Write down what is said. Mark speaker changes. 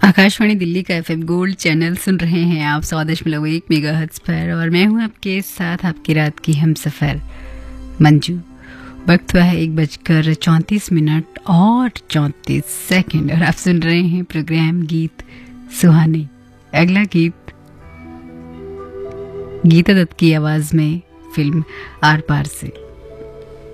Speaker 1: आकाशवाणी दिल्ली का FM gold channel सुन रहे हैं आप 100.1 मेगाहर्ट्ज पर और मैं हूं आपके साथ आपकी रात की हमसफर मंजू। वक्त हुआ है 1:34 और 34 और आप सुन रहे हैं प्रोग्राम गीत सुहाने। अगला गीत गीता दत्त की आवाज में फिल्म आर पार से।